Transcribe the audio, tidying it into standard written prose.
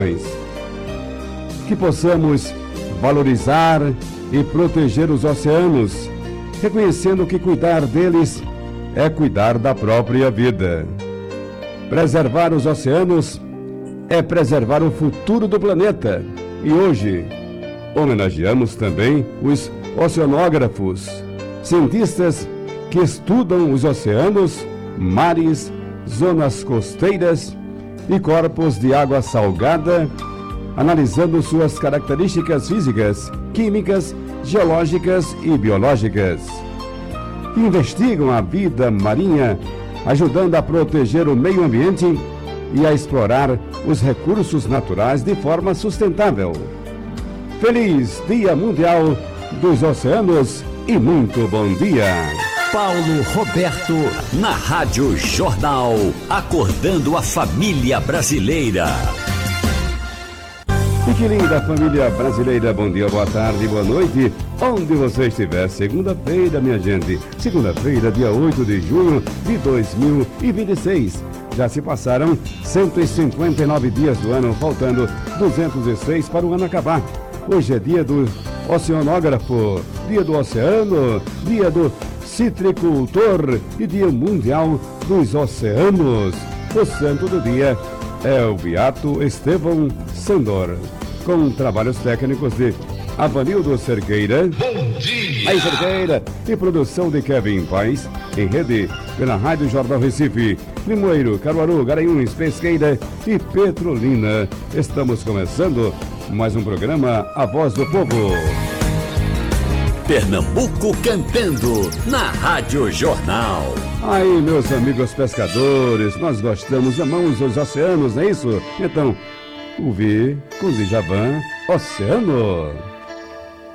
Que possamos valorizar e proteger os oceanos, reconhecendo que cuidar deles é cuidar da própria vida. Preservar os oceanos é preservar o futuro do planeta. E hoje homenageamos também os oceanógrafos, cientistas que estudam os oceanos, mares, zonas costeiras e corpos de água salgada, analisando suas características físicas, químicas, geológicas e biológicas. Investigam a vida marinha, ajudando a proteger o meio ambiente e a explorar os recursos naturais de forma sustentável. Feliz Dia Mundial dos Oceanos e muito bom dia! Paulo Roberto, na Rádio Jornal, acordando a família brasileira. E que linda família brasileira, bom dia, boa tarde, boa noite, onde você estiver. Segunda-feira, minha gente, segunda-feira, dia 8 de junho de 2026. Já se passaram 159 dias do ano, faltando 206 para o ano acabar. Hoje é dia do oceanógrafo, dia do oceano, dia do citricultor e dia mundial dos oceanos. O santo do dia é o Beato Estevão Sandor, com trabalhos técnicos de Avanildo Cerqueira. Bom dia! Aí, Cerqueira, e produção de Kevin Paes, em rede pela Rádio Jornal Recife, Limoeiro, Caruaru, Garanhuns, Pesqueira e Petrolina. Estamos começando mais um programa A Voz do Povo. Pernambuco cantando na Rádio Jornal. Aí, meus amigos pescadores, nós gostamos, amamos os oceanos, não é isso? Então, ouvir com Djavan, Oceano.